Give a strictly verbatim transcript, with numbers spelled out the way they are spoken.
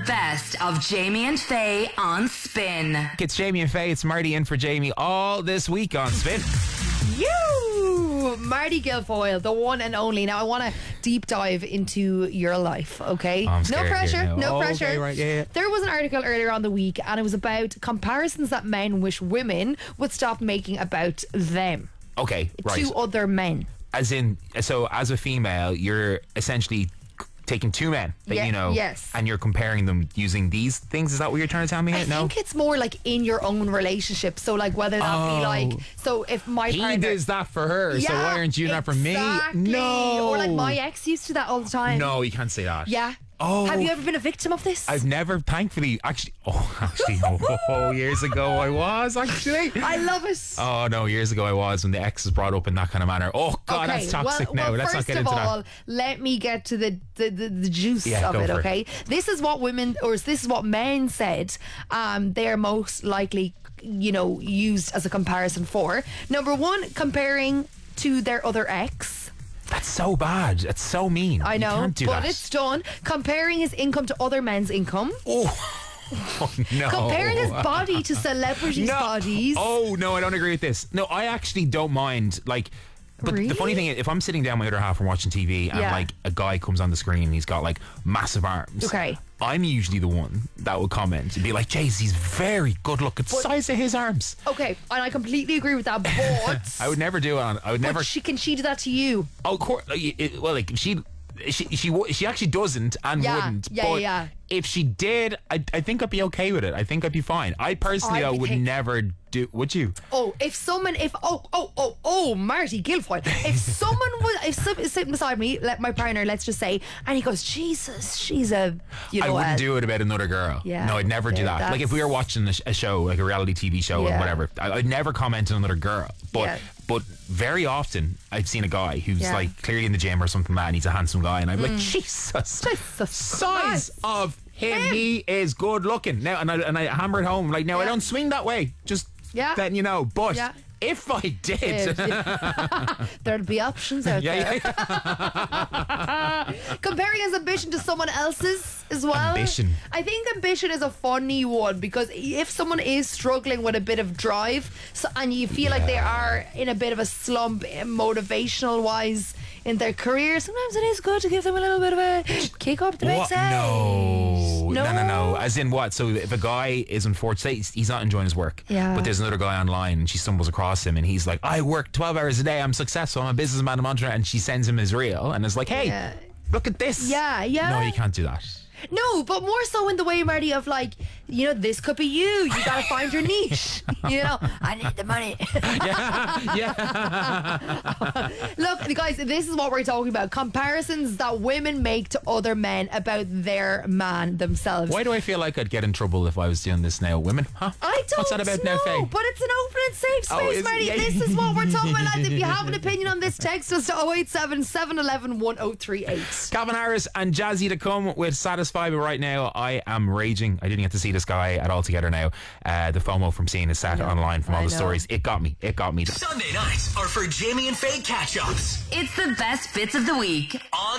best of Jamie and Faye on Spin. It's Jamie and Faye. It's Marty in for Jamie all this week on Spin. You, Marty Guilfoyle, the one and only. Now I want to deep dive into your life, okay? Oh, I'm no scared pressure, here now. no Oh, pressure. okay, right, yeah, yeah. There was an article earlier on the week, and it was about comparisons that men wish women would stop making about them Okay, right. to other men. As in, so as a female, you're essentially taking two men that Yeah, you know, yes. and you're comparing them using these things. Is that what you're trying to tell me? I no. think it's more like in your own relationship. So, like, whether that Oh. be like, so if my He partner does that for her, so Yeah, why aren't you doing that for me? exactly. No. Or like my ex used to that all the time. No, you can't say that. Yeah. Oh. Have you ever been a victim of this? I've never, thankfully, actually. Oh, actually, oh, oh, years ago I was actually. I love it. Oh no, years ago I was when the ex was brought up in that kind of manner. Oh god, Okay, that's toxic well, now. well, Let's first not get of into all, that. let me get to the the, the, the juice Yeah, of go it, for it. okay? This is what women, or this is what men said um, they're most likely, you know, used as a comparison for. Number one, comparing to their other ex. That's so bad. That's so mean. I know, You can't do but that. it's done. Comparing his income to other men's income. Oh no. Comparing his body to celebrities' no. bodies. Oh no, I don't agree with this. No, I actually don't mind. Like, but Really? the funny thing is, if I'm sitting down my other half and watching T V, and Yeah. like a guy comes on the screen and he's got like massive arms. Okay. I'm usually the one that would comment and be like, "Jace, he's very good looking. Size of his arms." Okay, and I completely agree with that, but I would never do it. On, I would but never. she can she do that to you? Oh, cor- like, it- well, like she, she, she, wo- she actually doesn't and Yeah, wouldn't. yeah, but yeah. if she did, I, I think I'd be okay with it. I think I'd be fine. I personally, I'd though, be would think- never do. Would you? Oh, if someone, if oh, oh, oh, oh, Marty Guilfoyle, if someone was, if some, is sitting beside me, let my partner, let's just say, and he goes, Jesus, she's a, you know, I wouldn't a- do it about another girl. Yeah, no, I'd never do there, that. Like if we were that's- watching a, sh- a show, like a reality T V show Yeah. or whatever, I, I'd never comment on another girl. But Yeah. but very often I've seen a guy who's Yeah. like clearly in the gym or something like that, and he's a handsome guy, and I'm like, Jesus, Jesus size Christ. of him, Him. he is good looking. Now, and I, and I hammer it home. Like, now I Yeah. don't swing that way. Just Yeah. letting you know. But Yeah. if I did, there'd be options out yeah, there. yeah. Comparing his ambition to someone else's as well. Ambition. I think ambition is a funny one because if someone is struggling with a bit of drive, so, and you feel like they are in a bit of a slump, eh, motivational wise, in their career, sometimes it is good to give them a little bit of a kick up the What? backside. No. No. no, no, no. As in what? So if a guy is unfortunate, he's, he's not enjoying his work. Yeah. But there's another guy online, and she stumbles across him, and he's like, "I work twelve hours a day. I'm successful. I'm a businessman. I'm entrepreneur." And she sends him his reel, and is like, "Hey, Yeah. look at this." Yeah, yeah. No, you can't do that. No, but more so in the way, Marty, of like, you know, this could be you. You gotta find your niche. You know, I need the money. Yeah, yeah. Look, guys, this is what we're talking about. Comparisons that women make to other men about their man themselves. Why do I feel like I'd get in trouble if I was doing this now, women? Huh? I don't What's that about know, now, Faye? but it's an open and safe Oh, space, is it? Marty. Yeah. This is what we're talking about, lads. If you have an opinion on this, text us to oh eight seven, seven one one, one oh three eight. Calvin Harris and Jazzy to come with Satisfy, but right now I am raging. I didn't get to see this guy at all together now. Uh, the FOMO from seeing his set know, online from all I the know. stories. It got me. It got me. Sunday nights are for Jamie and Faye catch-ups It's the best bits of the week on